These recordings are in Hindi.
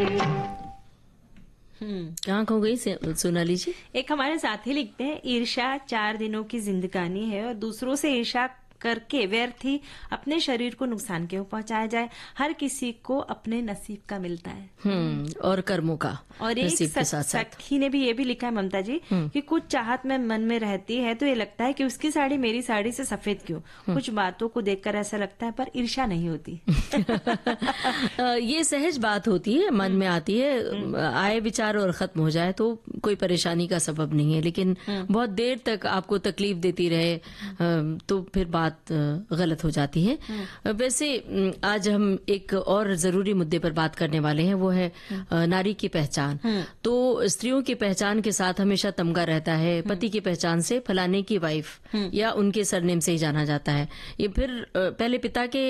कहाँ खो गई सोनाली जी? एक हमारे साथी लिखते हैं, ईर्ष्या 4 दिनों की जिंदगानी है और दूसरों से ईर्ष्या करके व्यर्थ ही अपने शरीर को नुकसान क्यों पहुंचाया जाए। हर किसी को अपने नसीब का मिलता है। और कर्मों का और एक नसीब के साथ साथ। सखी ने भी ये भी लिखा है ममता जी कि कुछ चाहत में मन में रहती है तो ये लगता है कि उसकी साड़ी मेरी साड़ी से सफेद क्यों। कुछ बातों को देखकर ऐसा लगता है, पर ईर्ष्या नहीं होती। ये सहज बात होती है, मन में आती है, आए विचार और खत्म हो जाए तो कोई परेशानी का सबब नहीं है, लेकिन बहुत देर तक आपको तकलीफ देती रहे तो फिर बात गलत हो जाती है। वैसे आज हम एक और जरूरी मुद्दे पर बात करने वाले हैं, वो है नारी की पहचान। तो स्त्रियों की पहचान के साथ हमेशा तमगा रहता है। पति की पहचान से फलाने की वाइफ या उनके सरनेम से ही जाना जाता है। ये फिर पहले पिता के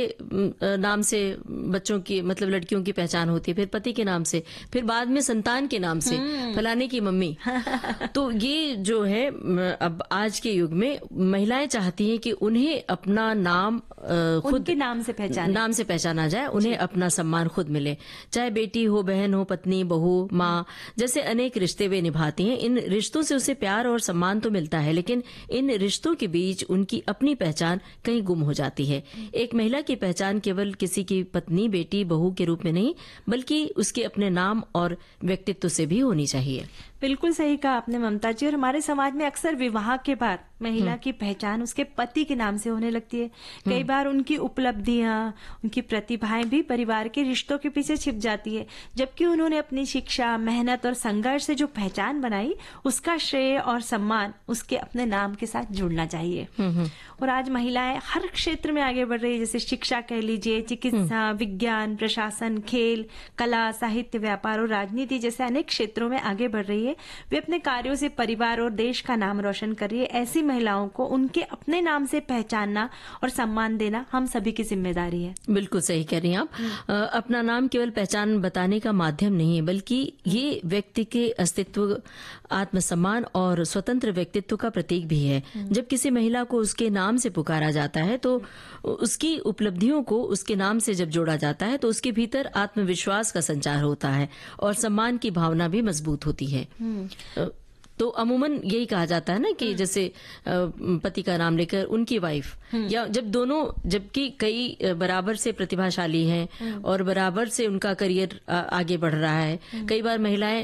नाम से बच्चों की मतलब लड़कियों की पहचान होती है, फिर पति के नाम से, फिर बाद में संतान के नाम से फलाने की मम्मी। तो ये जो है अब आज के युग में महिलाएं चाहती हैं कि उन्हें अपना नाम खुद उनके नाम से पहचाना जाए, उन्हें अपना सम्मान खुद मिले। चाहे बेटी हो, बहन हो, पत्नी, बहू, माँ, जैसे अनेक रिश्ते वे निभाती हैं। इन रिश्तों से उसे प्यार और सम्मान तो मिलता है, लेकिन इन रिश्तों के बीच उनकी अपनी पहचान कहीं गुम हो जाती है। एक महिला की पहचान केवल किसी की पत्नी, बेटी, बहू के रूप में नहीं, बल्कि उसके अपने नाम और व्यक्तित्व से भी होनी चाहिए। बिल्कुल सही कहा आपने ममता जी। और हमारे समाज में अक्सर विवाह के बाद महिला की पहचान उसके पति के नाम से होने लगती है। कई बार उनकी उपलब्धियां, उनकी प्रतिभाएं भी परिवार के रिश्तों के पीछे छिप जाती है, जबकि उन्होंने अपनी शिक्षा, मेहनत और संघर्ष से जो पहचान बनाई, उसका श्रेय और सम्मान उसके अपने नाम के साथ जुड़ना चाहिए। और आज महिलाएं हर क्षेत्र में आगे बढ़ रही है, जैसे शिक्षा कह लीजिए, चिकित्सा, विज्ञान, प्रशासन, खेल, कला, साहित्य, व्यापार और राजनीति जैसे अनेक क्षेत्रों में आगे बढ़ रही है। वे अपने कार्यों से परिवार और देश का नाम रोशन कर रही है। ऐसी महिलाओं को उनके अपने नाम से पहचानना और सम्मान देना हम सभी की जिम्मेदारी है। बिल्कुल सही कह रही हैं आप। अपना नाम केवल पहचान बताने का माध्यम नहीं है, बल्कि ये व्यक्ति के अस्तित्व, आत्मसम्मान और स्वतंत्र व्यक्तित्व का प्रतीक भी है। जब किसी महिला को उसके नाम से पुकारा जाता है तो उसकी उपलब्धियों को उसके नाम से जब जोड़ा जाता है तो उसके भीतर आत्मविश्वास का संचार होता है और सम्मान की भावना भी मजबूत होती है। तो अमूमन यही कहा जाता है ना कि जैसे पति का नाम लेकर उनकी वाइफ, या जब दोनों, जबकि कई बराबर से प्रतिभाशाली हैं और बराबर से उनका करियर आगे बढ़ रहा है, कई बार महिलाएं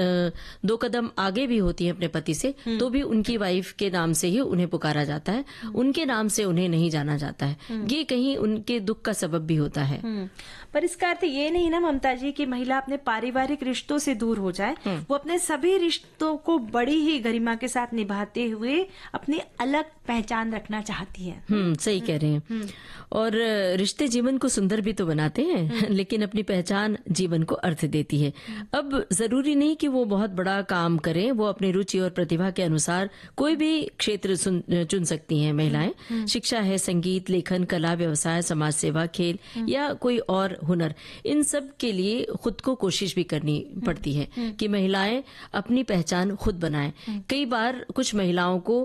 2 कदम आगे भी होती हैं अपने पति से, तो भी उनकी वाइफ के नाम से ही उन्हें पुकारा जाता है, उनके नाम से उन्हें नहीं जाना जाता है। ये कहीं उनके दुख का सबब भी होता है। पर इसका अर्थ ये नहीं ना ममता जी कि महिला अपने पारिवारिक रिश्तों से दूर हो जाए। वो अपने सभी रिश्तों को बड़ी ही गरिमा के साथ निभाते हुए अपनी अलग पहचान रखना चाहती है। सही कह रहे हैं। और रिश्ते जीवन को सुंदर भी तो बनाते हैं, लेकिन अपनी पहचान जीवन को अर्थ देती है। अब जरूरी नहीं कि वो बहुत बड़ा काम करें, वो अपनी रुचि और प्रतिभा के अनुसार कोई भी क्षेत्र चुन सकती हैं महिलाएं। शिक्षा है, संगीत, लेखन, कला, व्यवसाय, समाज सेवा, खेल या कोई और हुनर, इन सब के लिए खुद को कोशिश भी करनी पड़ती है कि महिलाएं अपनी पहचान खुद बनाएं। कई बार कुछ महिलाओं को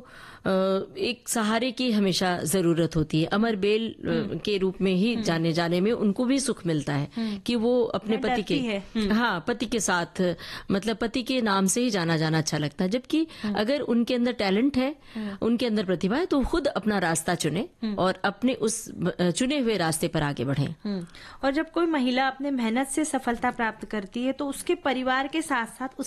एक सहारे की हमेशा जरूरत होती है। अमर बेल के रूप में ही जाने में उनको भी सुख मिलता है कि वो अपने पति के साथ, मतलब पति के नाम से ही जाना जाना अच्छा लगता है। जबकि अगर उनके अंदर टैलेंट है, उनके अंदर प्रतिभा है, तो खुद अपना रास्ता चुने और अपने उस चुने हुए रास्ते पर आगे बढ़े। और जब कोई महिला अपने मेहनत से सफलता प्राप्त करती है तो उसके परिवार के साथ साथ